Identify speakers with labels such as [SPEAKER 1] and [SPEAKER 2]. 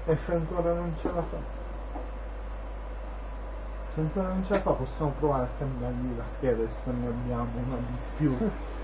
[SPEAKER 1] E se ancora non ce la fa? Se ancora non ce la fa possiamo provare a cambiargli la scheda, se ne abbiamo una di più.